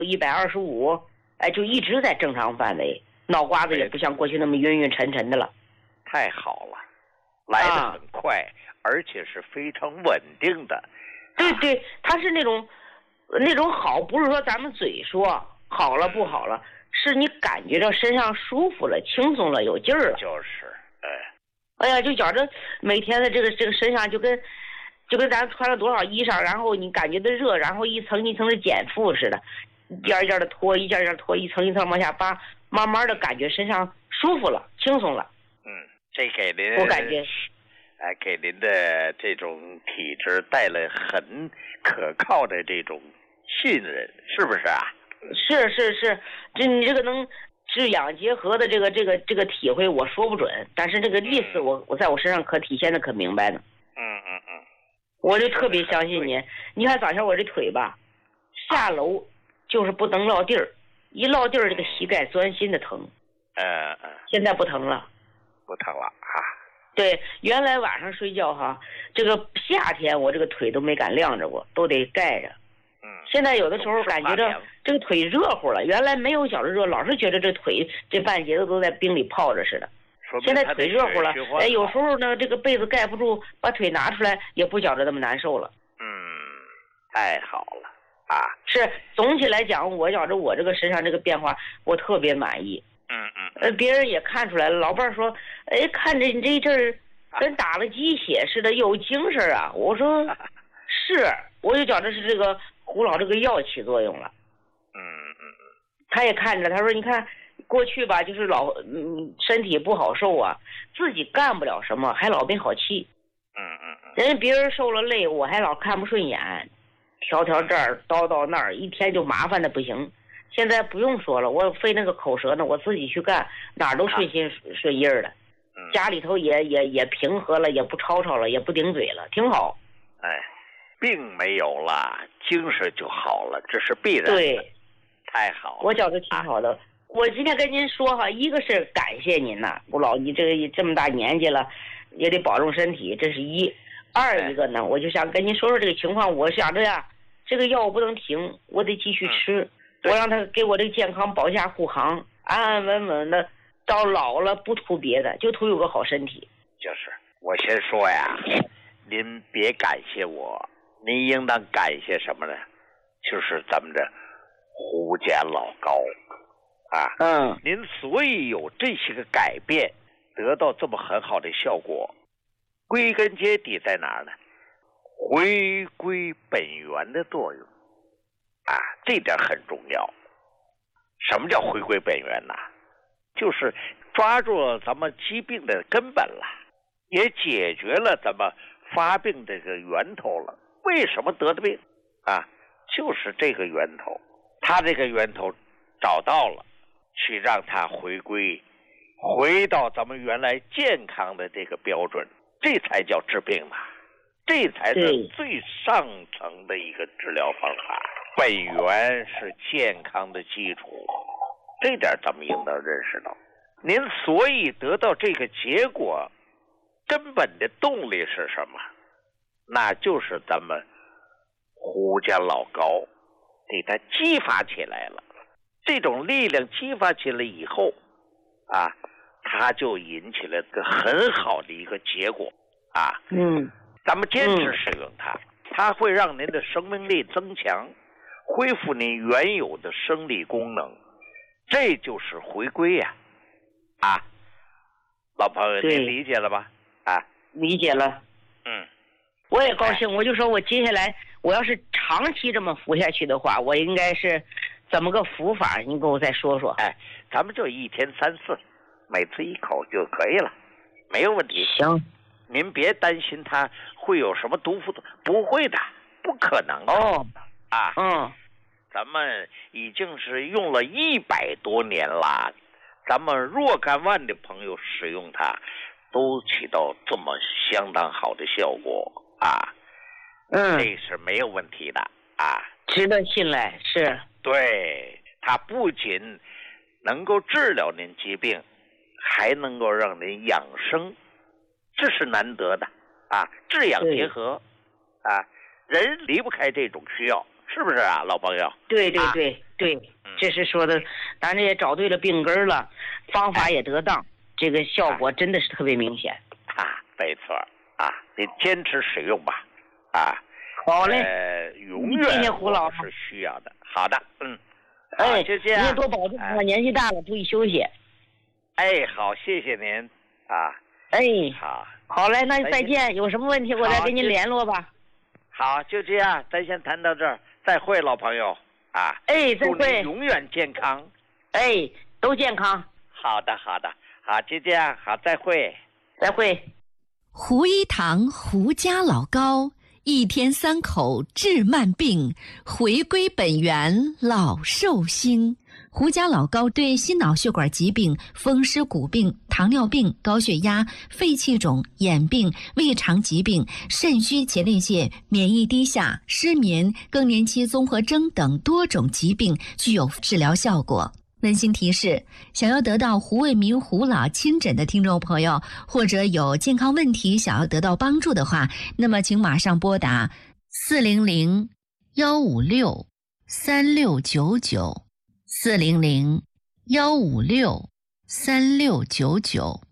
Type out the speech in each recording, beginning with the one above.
125，哎，就一直在正常范围，脑瓜子也不像过去那么晕晕沉沉的了。 太好了，来得很快，而且是非常稳定的。 对对，它是那种好，不是说咱们嘴说好了不好了，是你感觉到身上舒服了、轻松了、有劲儿了。 就是， 哎呀，就觉着每天的这个身上就跟咱穿了多少衣裳，然后你感觉的热，然后一层一层的减负似的，一件一件的脱，一件一件脱，一层一层往下扒，慢慢的感觉身上舒服了、轻松了。 这给您， 我感觉， 给您的这种体质带来很可靠的这种信任，是不是啊？ 是，你这个能治养结合的这个体会，我说不准，但是这个意思我在我身上可体现的可明白呢。我就特别相信你。你看早上我这腿吧，下楼就是不能落地儿，一落地儿这个膝盖钻心的疼。现在不疼了。 不疼了啊。 对，原来晚上睡觉哈，这个夏天我这个腿都没敢晾着过，都得盖着。现在有的时候感觉着这个腿热乎了，原来没有觉着热，老是觉得这腿这半截子都在冰里泡着似的。现在腿热乎了，哎，有时候呢这个被子盖不住，把腿拿出来也不觉着那么难受了。 太好了啊！ 是，总体来讲，我觉着我这个身上这个变化，我特别满意。别人也看出来了，老伴儿说，哎，看着你这一阵儿跟打了鸡血似的，有精神啊。我说是，我就觉着是这个胡老这个药起作用了。他也看着，他说你看过去吧，就是身体不好受啊，自己干不了什么，还老没好气。人家别人受了累，我还老看不顺眼，条这儿叨叨那儿，一天就麻烦的不行。现在不用说了，我费那个口舌呢，我自己去干，哪儿都顺心顺意儿的。家里头也平和了，也不吵吵了，也不顶嘴了，挺好。 病没有了，精神就好了，这是必然的。 对， 太好了， 我觉得挺好的。我今天跟您说哈，一个是感谢您呐，吴老，你这么大年纪了，也得保重身体，这是一。二一个呢，我就想跟您说说这个情况。我想着呀，这个药我不能停，我得继续吃。我让他给我这个健康保驾护航，安安稳稳的，到老了不图别的，就图有个好身体。 就是我先说呀，您别感谢我，您应当感谢什么呢？就是咱们的胡家老高啊。您所以有这些个改变，得到这么很好的效果，归根结底在哪儿呢？回归本源的作用这点很重要。什么叫回归本源呢？就是抓住咱们疾病的根本了，也解决了咱们发病这个源头了。为什么得的病就是这个源头，他这个源头找到了，去让他回到咱们原来健康的这个标准，这才叫治病嘛，这才是最上层的一个治疗方法。本源是健康的基础，这点咱们应当认识到。您所以得到这个结果，根本的动力是什么？那就是咱们胡家老高给他激发起来了。这种力量激发起来以后他就引起了个很好的一个结果咱们坚持使用它会让您的生命力增强，恢复您原有的生理功能，这就是回归呀！老朋友，您理解了吧？ 理解了。我也高兴。我就说我接下来我要是长期这么服下去的话，我应该是怎么个服法？您给我再说说。 咱们就1天3次，每次1口就可以了，没有问题。 行， 您别担心它会有什么毒副作用，不会的，不可能的。咱们已经是用了100多年了，咱们若干万的朋友使用它，都起到这么相当好的效果这是没有问题的值得信赖。是， 对，它不仅能够治疗您疾病，还能够让您养生，这是难得的治养结合人离不开这种需要，是不是老朋友？ 对， 对，这是说的，咱这也找对了病根了，方法也得当，这个效果真的是特别明显。 没错你坚持使用吧。 好嘞， 永远谢谢胡老是需要的。好的， 就这样。您也多保重啊，年纪大了注意休息。 好，谢谢您啊。 好嘞，那再见。有什么问题我再跟您联络吧。 好，就这样，咱先谈到这儿，再会，老朋友啊。 再会。 祝您永远健康。 都健康。 好的，好，就这样，好，再会。 再会。 胡一堂胡家老高，一天3口治慢病，回归本源老寿星。胡家老高对心脑血管疾病、风湿骨病、糖尿病、高血压、肺气肿、眼病、胃肠疾病、肾虚前列腺、免疫低下、失眠、更年期综合征等多种疾病具有治疗效果。温馨提示：想要得到胡卫民胡老亲诊的听众朋友，或者有健康问题想要得到帮助的话，那么请马上拨打400-156-3699 400-156-3699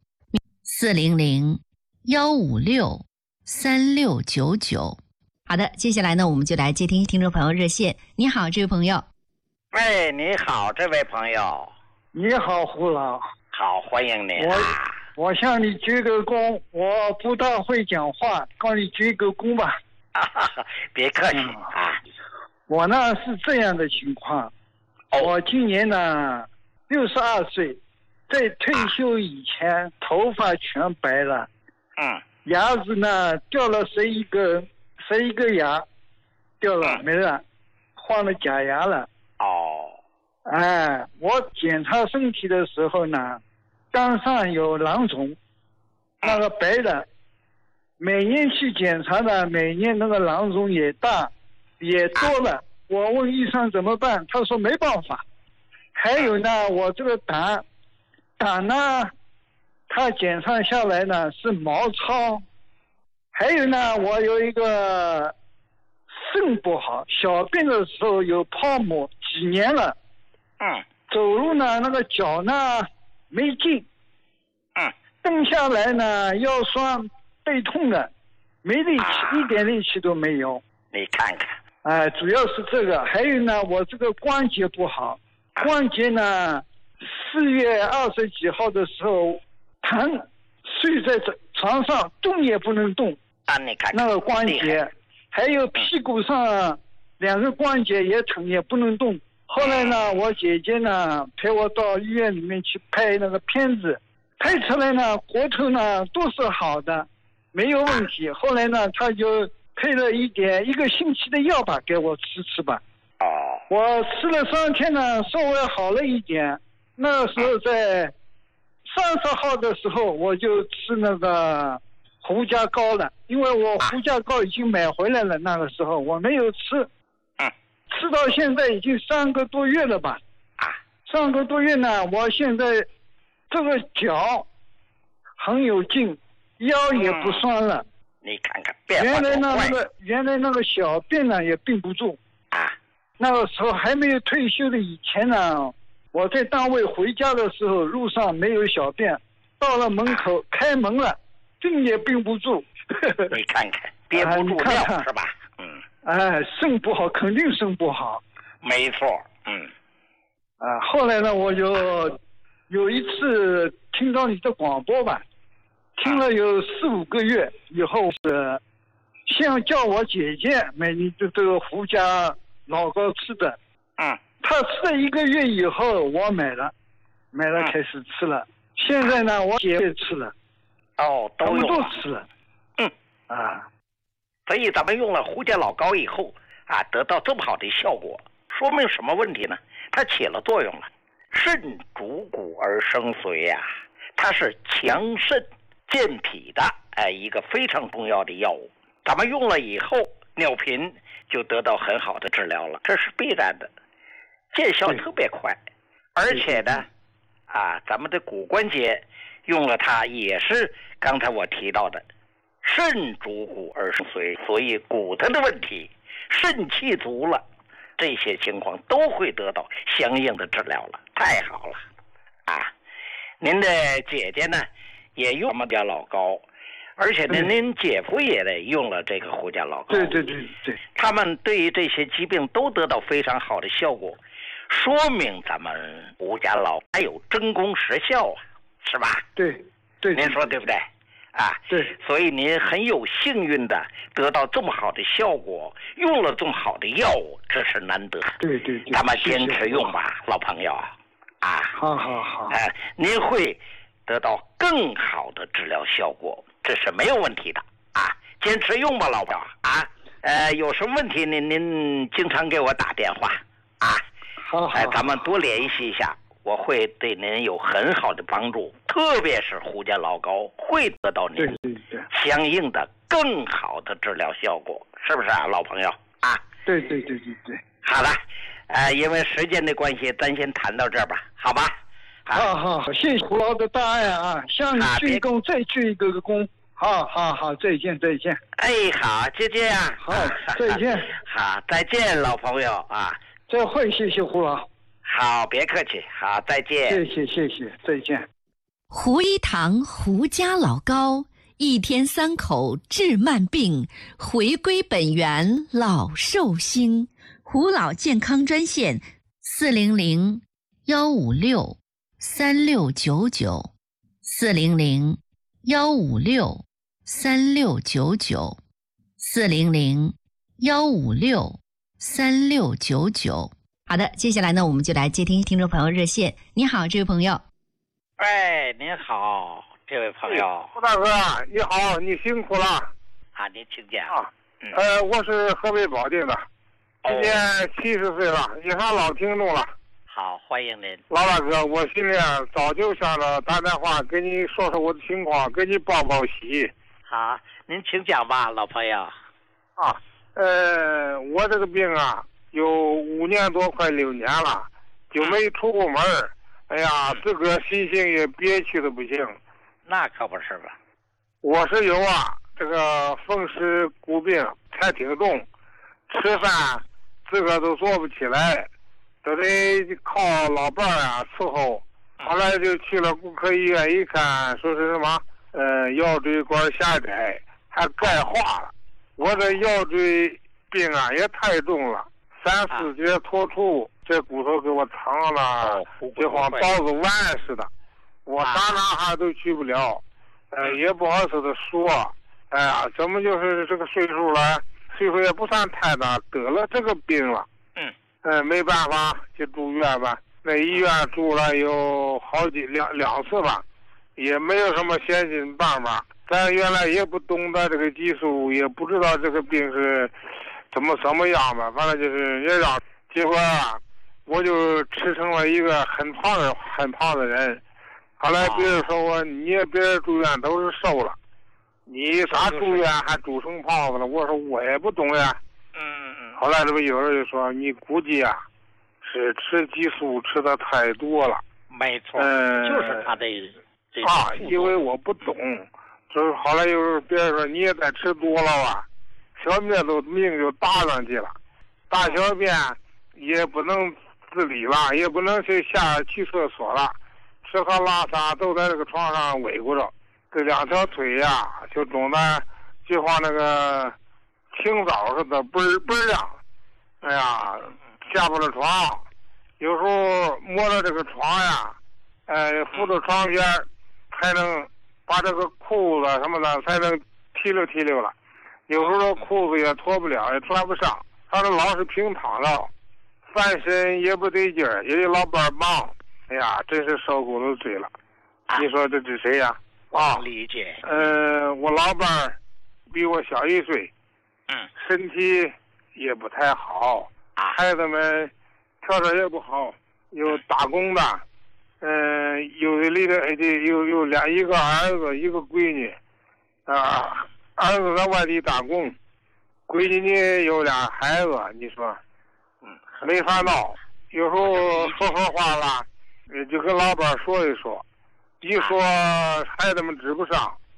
400-156-3699。好的，接下来呢，我们就来接听听众朋友热线。你好，这位朋友。 你好，这位朋友。 你好，胡老。 好，欢迎您。 我向你鞠个躬，我不大会讲话，告你鞠个躬吧。 别客气我呢是这样的情况，我今年呢62岁，在退休以前头发全白了，牙子呢掉了11个牙，掉了没了，换了假牙了。我检查身体的时候呢，肝上有囊肿，那个白的，每年去检查呢，每年那个囊肿也大，也多了。我问医生怎么办，他说没办法。还有呢，我这个胆呢，他检查下来呢是毛糙。还有呢，我有一个肾不好，小便的时候有泡沫，几年了。走路呢，那个脚呢没劲。蹬下来呢腰酸背痛的，没力气，一点力气都没有。 你看看。 主要是这个。还有呢，我这个关节不好，关节呢4月20几号的时候疼，睡在床上动也不能动。 你看看那个关节，还有屁股上2个关节也疼，也不能动。后来呢，我姐姐呢陪我到医院里面去拍那个片子，拍出来呢骨头呢都是好的，没有问题。后来呢，他就配了1个星期的药吧给我吃吧。我吃了3天呢，稍微好了一点。那时候在30号的时候，我就吃那个胡家膏了，因为我胡家膏已经买回来了，那个时候我没有吃。吃到现在已经3个多月了吧。3个多月呢，我现在这个脚很有劲，腰也不酸了。 你看看变化多快。 原来那个小便呢也并不住。那个时候还没有退休的以前呢，我在单位回家的时候路上没有小便，到了门口开门了，并也并不住。 你看看憋不住尿是吧？ 肾不好，肯定肾不好。 没错。 后来呢，我就有一次听到你的广播吧，听了有4、5个月以后，先叫我姐姐买你的这个胡家老膏吃的。她吃了1个月以后，我买了开始吃了。现在呢，我姐也吃了。 都用了。 都吃了。 所以咱们用了胡家老膏以后得到这么好的效果，说明什么问题呢？它起了作用了。肾主骨而生髓它是强肾健脾的一个非常重要的药物。咱们用了以后，尿频就得到很好的治疗了，这是必然的，见效特别快。而且呢咱们的骨关节用了它也是刚才我提到的肾主骨而生髓，所以骨头的问题，肾气足了， 这些情况都会得到相应的治疗了。太好了啊！您的姐姐呢也用胡家老膏，而且呢您姐夫也用了这个胡家老膏。 对， 他们对于这些疾病都得到非常好的效果，说明咱们胡家老还有真功实效啊，是吧？ 对， 您说对不对？啊， 对， 所以您很有幸运的得到这么好的效果，用了这么好的药物，这是难得。 对， 咱们坚持用吧，老朋友啊。 好。 您会得到更好的治疗效果，这是没有问题的啊！坚持用吧，老朋友啊。有什么问题您经常给我打电话啊。 好， 咱们多联系一下。我会对您有很好的帮助，特别是胡家老膏会得到您相应的更好的治疗效果，是不是啊，老朋友啊？ 对。 好了，因为时间的关系，咱先谈到这儿吧，好吧？ 好，谢谢胡老的大爱啊！向你鞠一躬，再鞠一个躬。好，再见。 哎，好，再见啊！ 好，再见。 好，再见，老朋友啊！ 再会，谢谢胡老。 好，别客气。好，再见。 谢谢，再见。 胡一堂胡家老膏，一天3口治慢病，回归本源老寿星。胡老健康专线400-156-3699，400-156-3699。好的，接下来呢，我们就来接听众朋友热线。你好，这位朋友。 哎，您好，这位朋友。 胡大哥，你好，你辛苦了。 啊，您请讲。 我是河北保定的，今年70岁了，也算老听众了。 好，欢迎您。 老大哥，我心里早就想着打电话跟你说说我的情况，跟你报喜。 好，您请讲吧，老朋友。 我这个病啊，有5年多，快6年了，就没出过门。哎呀，这个心情也憋屈的不行。 那可不是吧？ 我是有这个风湿骨病，还挺重，吃饭自个都做不起来，都得靠老伴儿伺候。后来就去了骨科医院一看，说是什么腰椎管狭窄，还钙化了。我这腰椎病也太重了，3、4节脱出，这骨头给我疼了，就像刀子剜似的。我哪还都去不了，也不好意思的说。哎呀，怎么就是这个岁数了，岁数也不算太大，得了这个病了。没办法，就住院吧。那医院住了有好几两次吧，也没有什么先进办法。咱原来也不懂得这个技术，也不知道这个病是怎么样吧，反正就是也让。结果我就吃成了一个很胖的人。后来别人说别人住院都是瘦了，你咋住院还住成胖子了？我说我也不懂呀。后来这不有人就说你估计是吃激素吃的太多了。 没错，就是他的因为我不懂，就是后来有别人说你也在吃多了吧，小便命就搭上去了，大小便也不能自理了，也不能去厕所了，吃喝拉撒都在这个床上围裹着，这2条腿就肿的就像那个清早似的倍儿亮。哎呀，下不了床，有时候摸着这个床扶着床边才能把这个裤子什么的才能提溜了。有时候裤子也脱不了，也穿不上，反正老是平躺着，翻身也不得劲儿，也得老伴儿忙。哎呀，真是受苦都罪了。你说这是谁呀？ 理解。 我老伴儿比我小1岁，身体也不太好，孩子们条件也不好，有打工的，有的里头有一个儿子一个闺女，儿子在外地打工，闺女呢有俩孩子，你说，没法闹。有时候说话了，就跟老板说一说，一说孩子们指不上，